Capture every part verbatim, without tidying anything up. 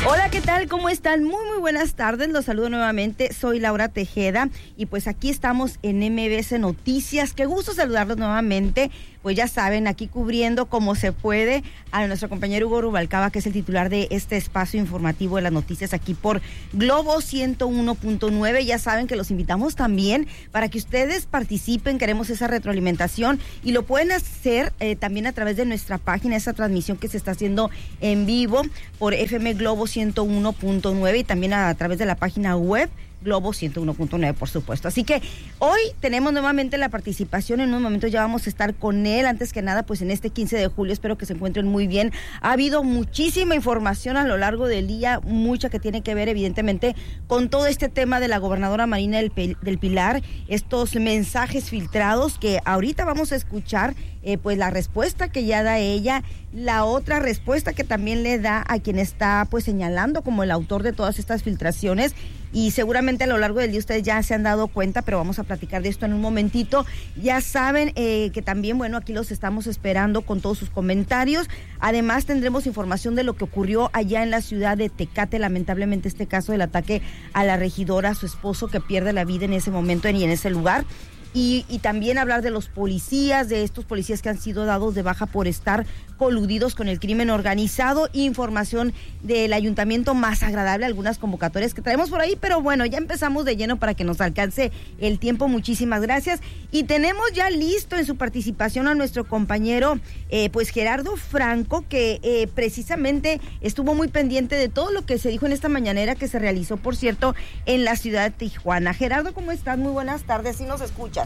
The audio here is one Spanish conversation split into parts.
Hola, ¿qué tal? ¿Cómo están? Muy, muy buenas tardes. Los saludo nuevamente. Soy Laura Tejeda y pues aquí estamos en M B S Noticias. Qué gusto saludarlos nuevamente. Pues ya saben, aquí cubriendo como se puede a nuestro compañero Hugo Rubalcaba, que es el titular de este espacio informativo de las noticias aquí por Globo ciento uno punto nueve. Ya saben que los invitamos también para que ustedes participen. Queremos esa retroalimentación y lo pueden hacer eh, también a través de nuestra página, esa transmisión que se está haciendo en vivo por F M Globo ciento uno punto nueve y también a través de la página web Globo ciento uno punto nueve, por supuesto. Así que hoy tenemos nuevamente la participación. En un momento ya vamos a estar con él. Antes que nada, pues en este quince de julio espero que se encuentren muy bien. Ha habido muchísima información a lo largo del día, mucha que tiene que ver evidentemente con todo este tema de la gobernadora Marina del, del Pilar, estos mensajes filtrados que ahorita vamos a escuchar, eh, pues la respuesta que ya da ella, la otra respuesta que también le da a quien está pues señalando como el autor de todas estas filtraciones. Y seguramente a lo largo del día ustedes ya se han dado cuenta, pero vamos a platicar de esto en un momentito. Ya saben eh, que también, bueno, aquí los estamos esperando con todos sus comentarios. Además tendremos información de lo que ocurrió allá en la ciudad de Tecate, lamentablemente este caso del ataque a la regidora, a su esposo que pierde la vida en ese momento y en ese lugar. Y, y también hablar de los policías, de estos policías que han sido dados de baja por estar coludidos con el crimen organizado. Información del ayuntamiento más agradable, algunas convocatorias que traemos por ahí, pero bueno, ya empezamos de lleno para que nos alcance el tiempo. Muchísimas gracias. Y tenemos ya listo en su participación a nuestro compañero, eh, pues Gerardo Franco, que eh, precisamente estuvo muy pendiente de todo lo que se dijo en esta mañanera que se realizó, por cierto, en la ciudad de Tijuana. Gerardo, ¿cómo estás? Muy buenas tardes, ¿sí nos escuchas?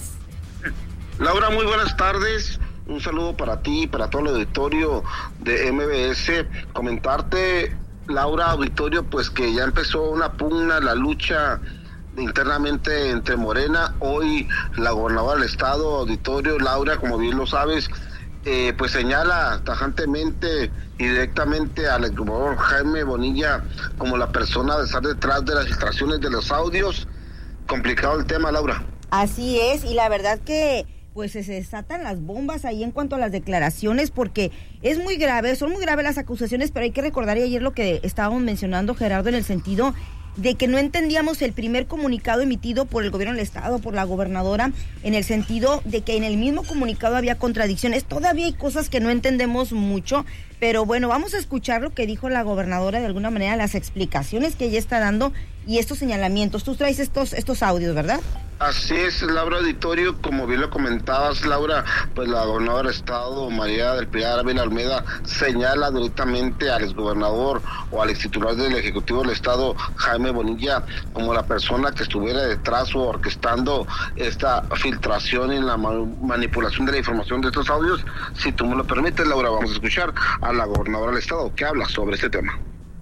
Laura, muy buenas tardes. Un saludo para ti y para todo el auditorio de M B S. Comentarte, Laura, auditorio, pues que ya empezó una pugna, la lucha internamente entre Morena. Hoy la gobernadora del estado, auditorio, Laura, como bien lo sabes, eh, pues señala tajantemente y directamente al exgobernador Jaime Bonilla como la persona de estar detrás de las filtraciones de los audios. Complicado el tema, Laura. Así es, y la verdad que pues se desatan las bombas ahí en cuanto a las declaraciones, porque es muy grave, son muy graves las acusaciones, pero hay que recordar, y ayer lo que estábamos mencionando, Gerardo, en el sentido de que no entendíamos el primer comunicado emitido por el gobierno del estado, por la gobernadora, en el sentido de que en el mismo comunicado había contradicciones. Todavía hay cosas que no entendemos mucho, pero bueno, vamos a escuchar lo que dijo la gobernadora, de alguna manera, las explicaciones que ella está dando y estos señalamientos. Tú traes estos, estos audios, ¿verdad? Así es, Laura, auditorio, como bien lo comentabas, Laura, pues la gobernadora del estado, María del Pilar Ávila Olmeda, señala directamente al exgobernador o al extitular del Ejecutivo del Estado, Jaime Bonilla, como la persona que estuviera detrás o orquestando esta filtración y la manipulación de la información de estos audios. Si tú me lo permites, Laura, vamos a escuchar a la gobernadora del estado que habla sobre este tema.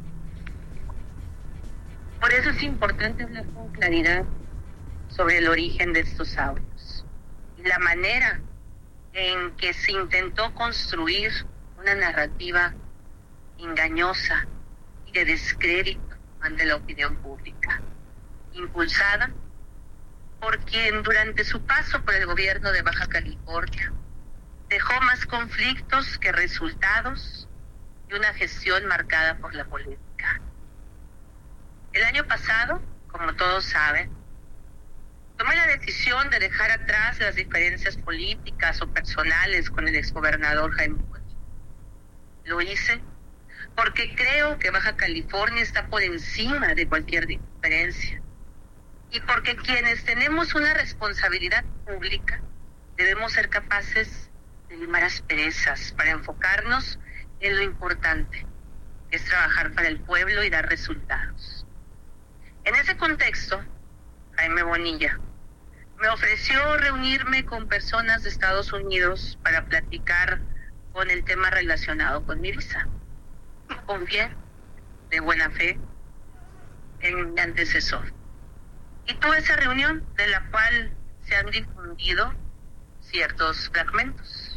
Por eso es importante hablar con claridad sobre el origen de estos audios y la manera en que se intentó construir una narrativa engañosa y de descrédito ante la opinión pública, impulsada por quien durante su paso por el gobierno de Baja California dejó más conflictos que resultados y una gestión marcada por la política. El año pasado, como todos saben, tomé la decisión de dejar atrás las diferencias políticas o personales con el exgobernador Jaime Bonilla. Lo hice porque creo que Baja California está por encima de cualquier diferencia y porque quienes tenemos una responsabilidad pública debemos ser capaces de limar asperezas para enfocarnos en lo importante, que es trabajar para el pueblo y dar resultados. En ese contexto, Jaime Bonilla me ofreció reunirme con personas de Estados Unidos para platicar con el tema relacionado con mi visa. Confié de buena fe en mi antecesor. Y tuve esa reunión de la cual se han difundido ciertos fragmentos.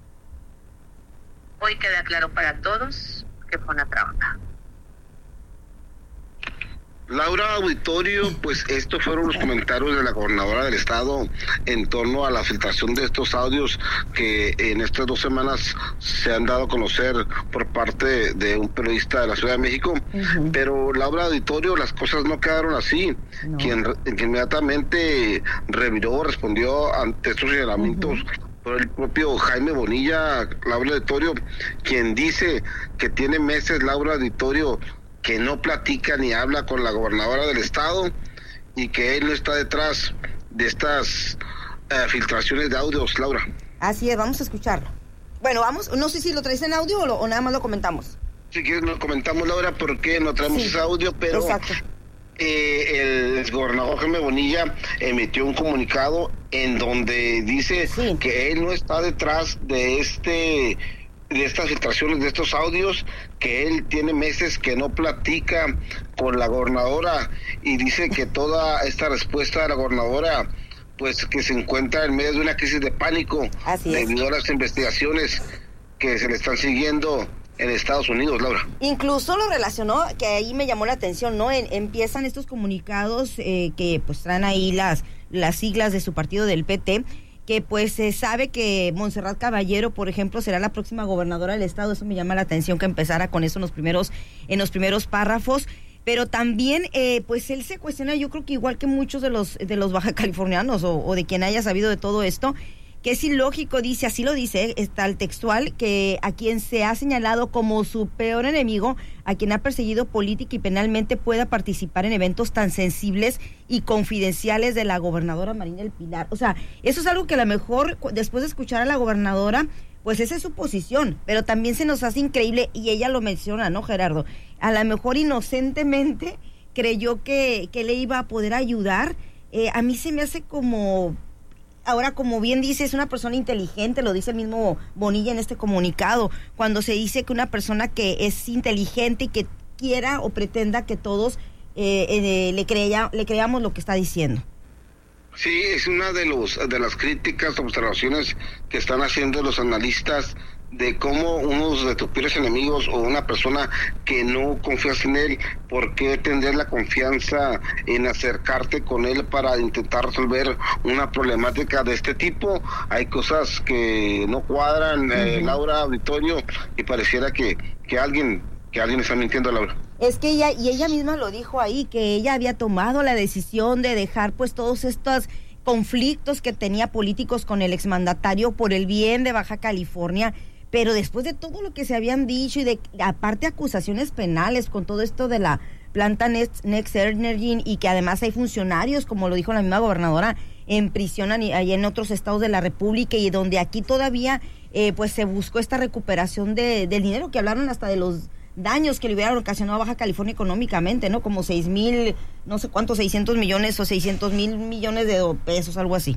Hoy queda claro para todos que fue una trampa. Laura Auditorio, pues estos fueron los comentarios de la gobernadora del estado en torno a la filtración de estos audios que en estas dos semanas se han dado a conocer por parte de un periodista de la Ciudad de México. Uh-huh. Pero Laura Auditorio, las cosas no quedaron así. No. Quien, quien inmediatamente reviró, respondió ante estos señalamientos. Uh-huh. Por el propio Jaime Bonilla, Laura Auditorio, quien dice que tiene meses, Laura Auditorio, que no platica ni habla con la gobernadora del estado y que él no está detrás de estas uh, filtraciones de audios, Laura. Así es, vamos a escucharlo. Bueno, vamos, no sé si lo traes en audio o, lo, o nada más lo comentamos. Si quieres lo comentamos, Laura, porque no traemos sí, ese audio, pero eh, el gobernador Jaime Bonilla emitió un comunicado en donde dice sí. que él no está detrás de este... de estas filtraciones, de estos audios, que él tiene meses que no platica con la gobernadora y dice que toda esta respuesta de la gobernadora pues que se encuentra en medio de una crisis de pánico debido a las investigaciones que se le están siguiendo en Estados Unidos, Laura. Incluso lo relacionó, que ahí me llamó la atención, ¿no? En, empiezan estos comunicados eh, que pues traen ahí las, las siglas de su partido del P T, que pues se sabe que Montserrat Caballero, por ejemplo, será la próxima gobernadora del estado. Eso me llama la atención que empezara con eso en los primeros, en los primeros párrafos. Pero también, eh, pues él se cuestiona, yo creo que igual que muchos de los de los baja californianos o, o de quien haya sabido de todo esto, que es ilógico, dice, así lo dice, está el textual, que a quien se ha señalado como su peor enemigo, a quien ha perseguido política y penalmente, pueda participar en eventos tan sensibles y confidenciales de la gobernadora Marina del Pilar. O sea, eso es algo que a lo mejor, después de escuchar a la gobernadora, pues esa es su posición, pero también se nos hace increíble, y ella lo menciona, ¿no, Gerardo? A lo mejor inocentemente creyó que, que le iba a poder ayudar. Eh, a mí se me hace como... Ahora, como bien dice, es una persona inteligente, lo dice el mismo Bonilla en este comunicado, cuando se dice que una persona que es inteligente y que quiera o pretenda que todos eh, eh, le, crea, le creamos lo que está diciendo. Sí, es una de los de las críticas, observaciones que están haciendo los analistas de cómo uno de tus peores enemigos o una persona que no confías en él, ¿por qué tendrías la confianza en acercarte con él para intentar resolver una problemática de este tipo? Hay cosas que no cuadran, uh-huh. eh, Laura Auditorio, y pareciera que, que alguien que alguien está mintiendo, Laura. Es que ella, y ella misma lo dijo ahí, que ella había tomado la decisión de dejar pues todos estos conflictos que tenía políticos con el exmandatario por el bien de Baja California. Pero después de todo lo que se habían dicho y de aparte acusaciones penales con todo esto de la planta Next, Next Energy, y que además hay funcionarios, como lo dijo la misma gobernadora, en prisión ahí en otros estados de la República, y donde aquí todavía eh, pues se buscó esta recuperación de, del dinero, que hablaron hasta de los daños que le hubieran ocasionado a Baja California económicamente, ¿no? Como seis mil, no sé cuántos, seiscientos millones o seiscientos mil millones de pesos, algo así.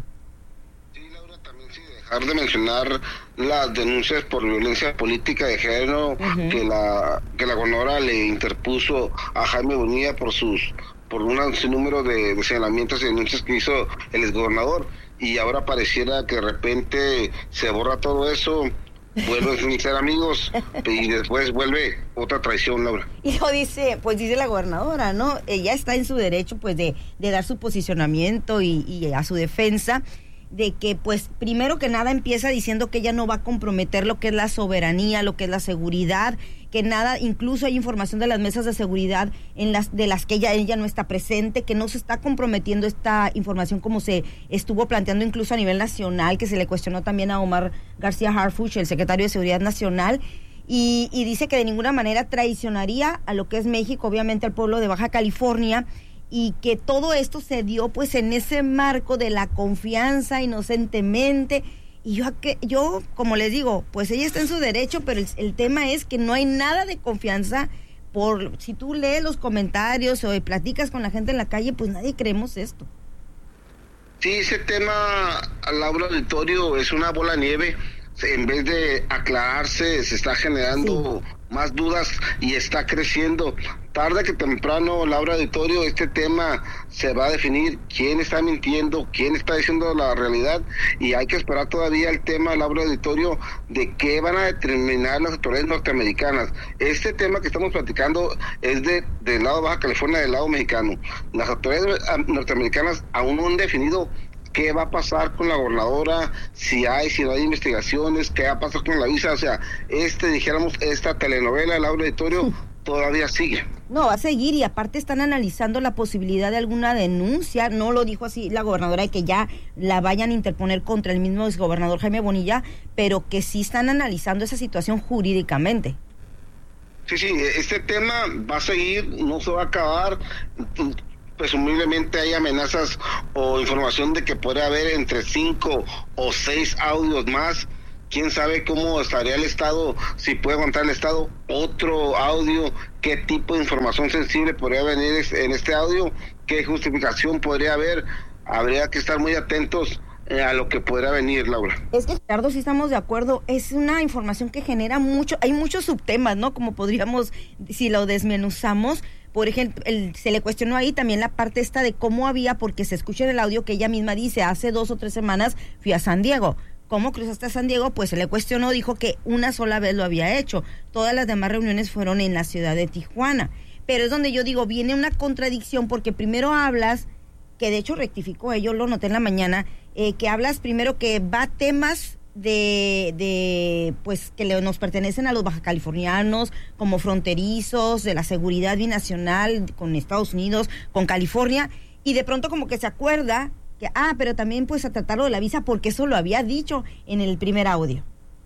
Dejar de mencionar las denuncias por violencia política de género uh-huh. que la que la gobernadora le interpuso a Jaime Bonilla por sus por un sinnúmero de, de señalamientos y denuncias que hizo el exgobernador, y ahora pareciera que de repente se borra todo eso, vuelven a ser amigos y después vuelve otra traición, Laura. Y lo dice, pues dice la gobernadora, ¿no? Ella está en su derecho pues de, de dar su posicionamiento y, y a su defensa, de que pues primero que nada empieza diciendo que ella no va a comprometer lo que es la soberanía, lo que es la seguridad, que nada, incluso hay información de las mesas de seguridad en las de las que ella, ella no está presente, que no se está comprometiendo esta información como se estuvo planteando incluso a nivel nacional, que se le cuestionó también a Omar García Harfuch, el secretario de Seguridad Nacional, y, y dice que de ninguna manera traicionaría a lo que es México, obviamente al pueblo de Baja California, y que todo esto se dio pues en ese marco de la confianza inocentemente. Y yo, yo como les digo, pues ella está en su derecho, pero el, el tema es que no hay nada de confianza. Por si tú lees los comentarios o platicas con la gente en la calle, pues nadie creemos esto. Sí, ese tema, Laura Auditorio, es una bola de nieve. En vez de aclararse, se está generando sí. más dudas y está creciendo. Tarde que temprano, Laura Auditorio, este tema se va a definir quién está mintiendo, quién está diciendo la realidad, y hay que esperar todavía el tema, Laura Auditorio, de qué van a determinar las autoridades norteamericanas. Este tema que estamos platicando es de del lado de Baja California, del lado mexicano. Las autoridades norteamericanas aún no han definido qué va a pasar con la gobernadora, si hay, si no hay investigaciones, qué va a pasar con la visa. O sea, este, dijéramos, esta telenovela, Laura Auditorio, todavía sigue. No, va a seguir, y aparte están analizando la posibilidad de alguna denuncia. No lo dijo así la gobernadora, de que ya la vayan a interponer contra el mismo exgobernador Jaime Bonilla, pero que sí están analizando esa situación jurídicamente. Sí, sí, este tema va a seguir, no se va a acabar. Presumiblemente hay amenazas o información de que podría haber entre cinco o seis audios más. Quién sabe cómo estaría el Estado, si puede aguantar el Estado otro audio, qué tipo de información sensible podría venir en este audio, qué justificación podría haber. Habría que estar muy atentos eh, a lo que podría venir, Laura. Es que, Gerardo, sí estamos de acuerdo, es una información que genera mucho, hay muchos subtemas, ¿no? Como podríamos, si lo desmenuzamos. Por ejemplo, el, se le cuestionó ahí también la parte esta de cómo había, porque se escucha en el audio que ella misma dice, hace dos o tres semanas fui a San Diego. ¿Cómo cruzaste a San Diego? Pues se le cuestionó, dijo que una sola vez lo había hecho. Todas las demás reuniones fueron en la ciudad de Tijuana. Pero es donde yo digo, viene una contradicción, porque primero hablas, que de hecho rectificó, eh, yo lo noté en la mañana, eh, que hablas primero que va a temas de, de pues que le, nos pertenecen a los bajacalifornianos, como fronterizos, de la seguridad binacional con Estados Unidos, con California, y de pronto como que se acuerda que, ah, pero también pues a tratarlo de la visa, porque eso lo había dicho en el primer audio.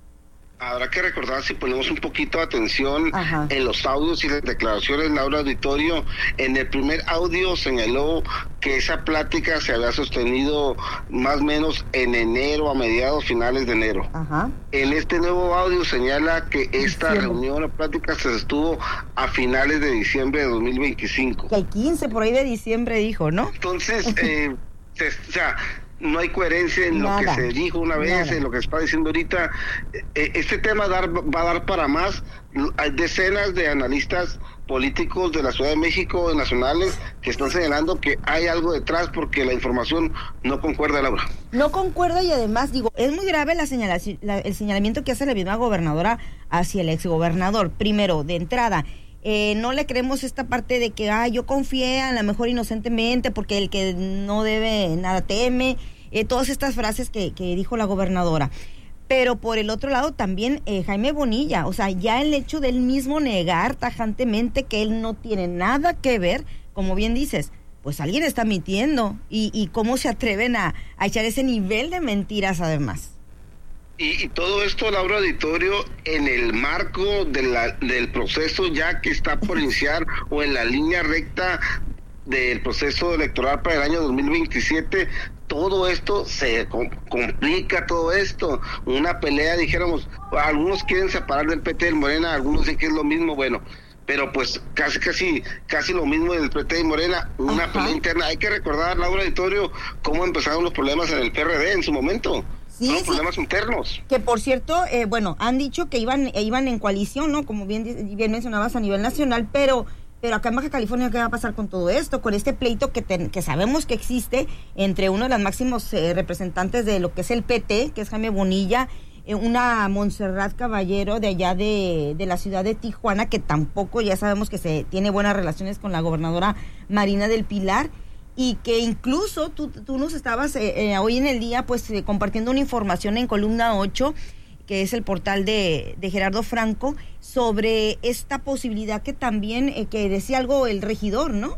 Habrá que recordar, si ponemos un poquito de atención Ajá. en los audios y las declaraciones, Laura Auditorio, en el primer audio señaló que esa plática se había sostenido más o menos en enero, a mediados, finales de enero. Ajá. En este nuevo audio señala que esta Diciembre. reunión o plática se estuvo a finales de diciembre de dos mil veinticinco. Que el quince por ahí de diciembre dijo, ¿no? Entonces, eh, se, o sea, no hay coherencia en Nada, lo que se dijo una vez, nada. en lo que está diciendo ahorita. Eh, este tema dar, va a dar para más. Hay decenas de analistas políticos de la Ciudad de México, nacionales, que están señalando que hay algo detrás porque la información no concuerda, Laura. No concuerda, y además, digo, es muy grave la señalación, la, el señalamiento que hace la misma gobernadora hacia el exgobernador. Primero, de entrada, eh, no le creemos esta parte de que, ah, yo confié a lo mejor inocentemente porque el que no debe nada teme, eh, todas estas frases que, que dijo la gobernadora. Pero por el otro lado también eh, Jaime Bonilla, o sea, ya el hecho de él mismo negar tajantemente que él no tiene nada que ver, como bien dices, pues alguien está mintiendo, y, y cómo se atreven a, a echar ese nivel de mentiras además. Y, y todo esto, Laura Auditorio, en el marco de la, del proceso ya que está por iniciar o en la línea recta del proceso electoral para el año dos mil veintisiete, todo esto se com- complica, todo esto, una pelea, dijéramos, algunos quieren separar del P T del Morena, algunos dicen que es lo mismo, bueno, pero pues casi, casi, casi lo mismo del P T y Morena, una Ajá. pelea interna. Hay que recordar, Laura Auditorio, cómo empezaron los problemas en el P R D en su momento. Sí, Fueron sí. problemas internos. Que por cierto, eh, bueno, han dicho que iban eh, iban en coalición, ¿no? Como bien, di- bien mencionabas, a nivel nacional, pero pero acá en Baja California, ¿qué va a pasar con todo esto? Con este pleito que, ten, que sabemos que existe entre uno de los máximos eh, representantes de lo que es el P T, que es Jaime Bonilla, eh, una Montserrat Caballero de allá de, de la ciudad de Tijuana, que tampoco ya sabemos que se tiene buenas relaciones con la gobernadora Marina del Pilar, y que incluso tú, tú nos estabas eh, eh, hoy en el día pues eh, compartiendo una información en Columna ocho, que es el portal de, de Gerardo Franco, sobre esta posibilidad que también, eh, que decía algo el regidor, ¿no?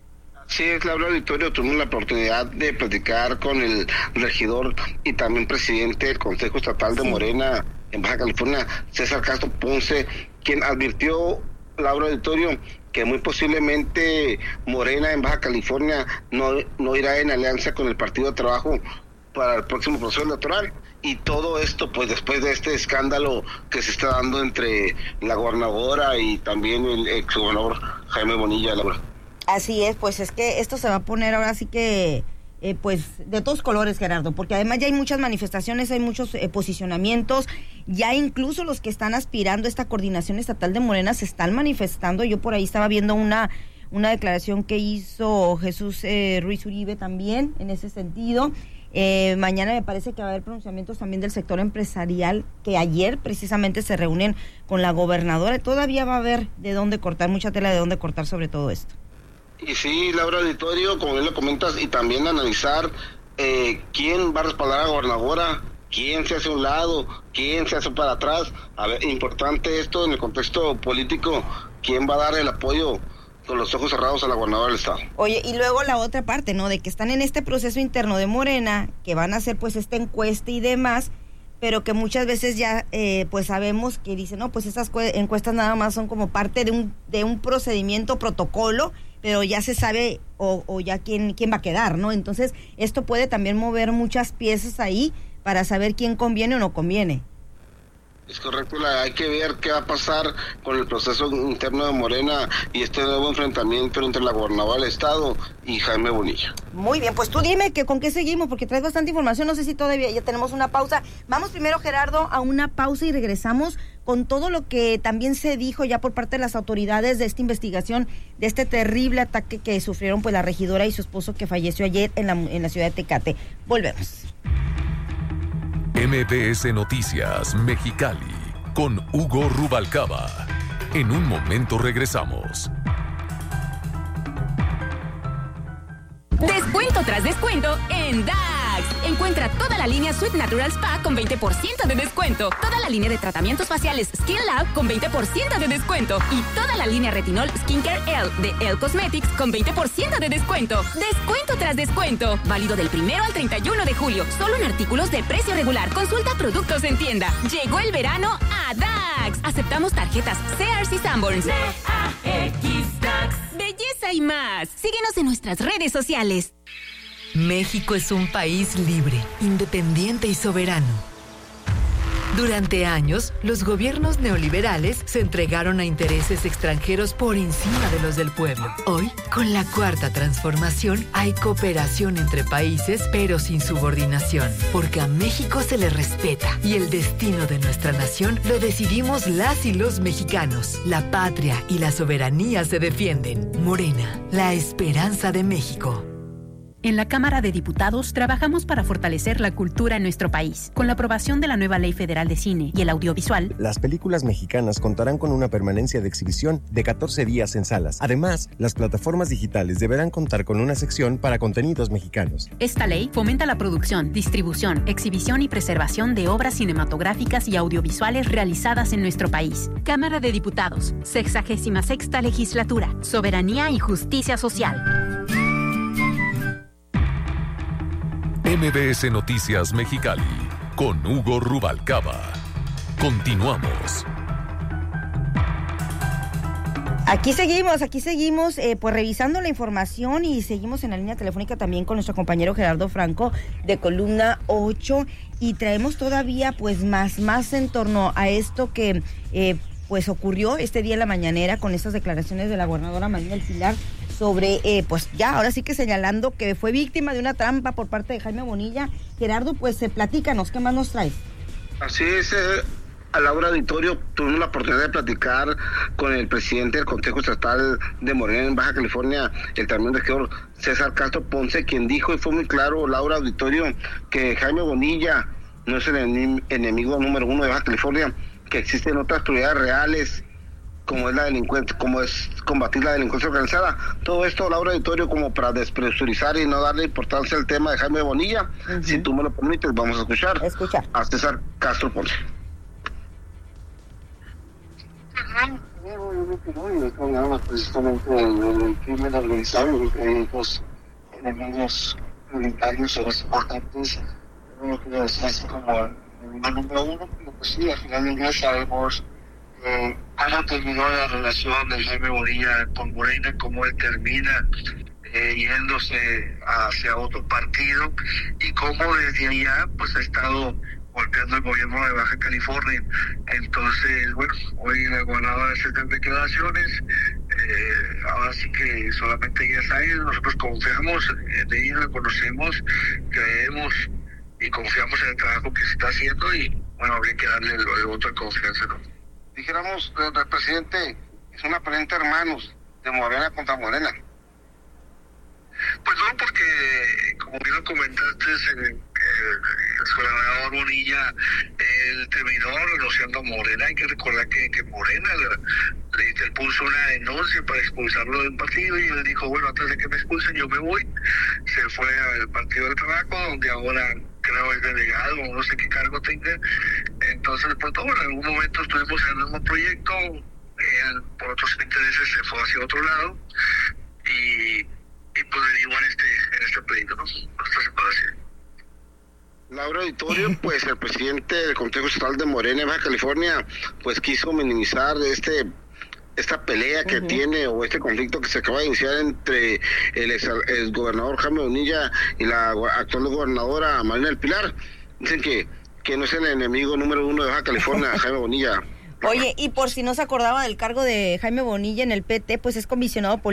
Sí, es Laura Auditorio, tuvimos la oportunidad de platicar con el regidor y también presidente del Consejo Estatal de Sí. Morena en Baja California, César Castro Ponce, quien advirtió, Laura Auditorio, que muy posiblemente Morena en Baja California no, no irá en alianza con el Partido de Trabajo para el próximo proceso electoral. Y todo esto, pues después de este escándalo que se está dando entre la gobernadora y también el exgobernador Jaime Bonilla, Laura. Así es, pues es que esto se va a poner ahora sí que eh, pues de todos colores, Gerardo, porque además ya hay muchas manifestaciones, hay muchos eh, posicionamientos, ya incluso los que están aspirando a esta coordinación estatal de Morena se están manifestando. Yo por ahí estaba viendo una, una declaración que hizo Jesús eh, Ruiz Uribe también en ese sentido. Eh, mañana me parece que va a haber pronunciamientos también del sector empresarial, que ayer precisamente se reúnen con la gobernadora. Todavía va a haber de dónde cortar, mucha tela de dónde cortar sobre todo esto. Y sí, Laura, auditorio, como bien lo comentas, y también analizar eh, quién va a respaldar a la gobernadora, quién se hace a un lado, quién se hace para atrás. A ver, importante esto en el contexto político, quién va a dar el apoyo con los ojos cerrados a la gobernadora del estado. Oye, y luego la otra parte, ¿no? De que están en este proceso interno de Morena, que van a hacer pues esta encuesta y demás, pero que muchas veces ya eh, pues sabemos que dicen, no, pues esas encuestas nada más son como parte de un de un procedimiento, protocolo, pero ya se sabe o, o ya quién, quién va a quedar, ¿no? Entonces, esto puede también mover muchas piezas ahí para saber quién conviene o no conviene. Es correcto, la, hay que ver qué va a pasar con el proceso interno de Morena y este nuevo enfrentamiento entre la gobernadora del estado y Jaime Bonilla. Muy bien, pues tú dime que con qué seguimos, porque traes bastante información, no sé si todavía ya tenemos una pausa. Vamos primero, Gerardo, a una pausa y regresamos con todo lo que también se dijo ya por parte de las autoridades de esta investigación, de este terrible ataque que sufrieron pues la regidora y su esposo que falleció ayer en la, en la ciudad de Tecate. Volvemos. M B S Noticias Mexicali con Hugo Rubalcaba. En un momento regresamos. Descuento tras descuento en D A X. Encuentra toda la línea Sweet Natural Spa con veinte por ciento de descuento. Toda la línea de tratamientos faciales Skin Lab con veinte por ciento de descuento. Y toda la línea Retinol Skincare L de Elle Cosmetics con veinte por ciento de descuento. Descuento tras descuento. Válido del primero al treinta y uno de julio. Solo en artículos de precio regular. Consulta productos en tienda. Llegó el verano a D A X. Aceptamos tarjetas Sears y Sanborns. D A X D A X. Belleza y más. Síguenos en nuestras redes sociales. México es un país libre, independiente y soberano. Durante años, los gobiernos neoliberales se entregaron a intereses extranjeros por encima de los del pueblo. Hoy, con la Cuarta Transformación, hay cooperación entre países, pero sin subordinación, porque a México se le respeta y el destino de nuestra nación lo decidimos las y los mexicanos. La patria y la soberanía se defienden. Morena, la esperanza de México. En la Cámara de Diputados trabajamos para fortalecer la cultura en nuestro país. Con la aprobación de la nueva Ley Federal de Cine y el Audiovisual, las películas mexicanas contarán con una permanencia de exhibición de catorce días en salas. Además, las plataformas digitales deberán contar con una sección para contenidos mexicanos. Esta ley fomenta la producción, distribución, exhibición y preservación de obras cinematográficas y audiovisuales realizadas en nuestro país. Cámara de Diputados, sexagésima sexta Legislatura, Soberanía y Justicia Social. M B S Noticias Mexicali con Hugo Rubalcaba. Continuamos. Aquí seguimos, aquí seguimos eh, pues revisando la información y seguimos en la línea telefónica también con nuestro compañero Gerardo Franco de Columna ocho y traemos todavía pues más, más en torno a esto que eh, pues ocurrió este día en la mañanera con estas declaraciones de la gobernadora Marina del Pilar sobre, eh, pues ya, ahora sí que señalando que fue víctima de una trampa por parte de Jaime Bonilla. Gerardo, pues eh, platícanos, ¿qué más nos traes? Así es, eh, a Laura Auditorio, tuvimos la oportunidad de platicar con el presidente del Consejo Estatal de Morena en Baja California, el también regidor César Castro Ponce, quien dijo, y fue muy claro, Laura Auditorio, que Jaime Bonilla no es el enem- enemigo número uno de Baja California, que existen otras prioridades reales, como es la delincuencia, como es combatir la delincuencia organizada. Todo esto, Laura Auditorio, como para despresurizar y no darle importancia al tema de Jaime Bonilla. Uh-huh. Si tú me lo permites, vamos a escuchar Escucha. a César Castro Ponce. Precisamente el crimen organizado, hay dos enemigos prioritarios o más importantes. No quiero decir así como el enemigo número uno, pero pues sí, al final del día sabemos Eh, cómo terminó la relación de Jaime Bonilla con Morena, cómo él termina eh, yéndose hacia otro partido y cómo desde allá pues ha estado golpeando el gobierno de Baja California. Entonces, bueno, hoy la gobernadora hace estas declaraciones, Eh, ahora sí que solamente ella sabe, nosotros confiamos en ella, la conocemos, creemos y confiamos en el trabajo que se está haciendo y bueno, habría que darle el, el voto de confianza, ¿no? Dijéramos, el presidente, es una pariente hermanos de Morena contra Morena. Pues no, porque como bien lo comentaste, el, el, el gobernador Bonilla, él terminó renunciando a Morena. Hay que recordar que, que Morena le, le, le puso una denuncia para expulsarlo del partido y él dijo, bueno, antes de que me expulsen yo me voy. Se fue al Partido del Trabajo, donde ahora creo es delegado o no sé qué cargo tenga. Entonces, pues todo, en algún momento estuvimos en el mismo proyecto, él por otros intereses se fue hacia otro lado y y pues derivó en este, en este pleito, ¿no? Esta separación. Laura Auditorio, pues el presidente del Consejo Estatal de Morena en Baja California, pues quiso minimizar este esta pelea que uh-huh. tiene o este conflicto que se acaba de iniciar entre el ex el gobernador Jaime Bonilla y la actual gobernadora Marina del Pilar. Dicen que, que no es el enemigo número uno de Baja California, Jaime Bonilla. Oye, y por si no se acordaba del cargo de Jaime Bonilla en el P T, pues es comisionado político